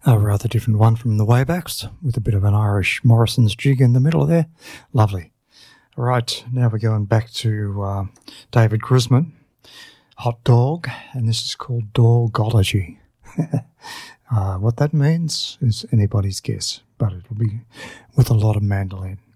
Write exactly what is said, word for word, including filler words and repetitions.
A rather different one from the Waybacks, with a bit of an Irish Morrison's jig in the middle there. Lovely. All right, now we're going back to uh, David Grisman, Hot Dog, and this is called Dogology. uh, what that means is anybody's guess, but it'll be with a lot of mandolin.